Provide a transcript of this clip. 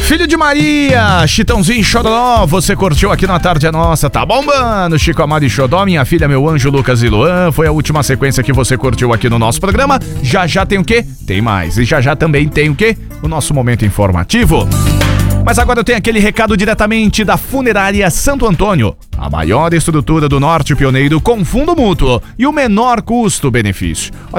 Filho de Maria, Chitãozinho e Xodó, você curtiu aqui na Tarde é Nossa, tá bombando. Chico Amado e Xodó, Minha Filha, Meu Anjo, Lucas e Luan, foi a última sequência que você curtiu aqui no nosso programa. Já tem o quê? Tem mais. E já também tem o quê? O nosso momento informativo. Mas agora eu tenho aquele recado diretamente da Funerária Santo Antônio. A maior estrutura do Norte, pioneiro com fundo mútuo e o menor custo-benefício. Olha,